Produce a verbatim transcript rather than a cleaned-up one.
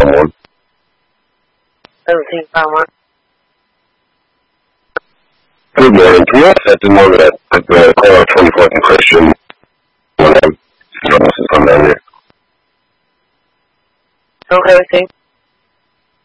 someone. seventeen power. Good morning. Can you also let them know that at the corner of twenty-fourth and Christian, when I'm come down here? Okay, okay.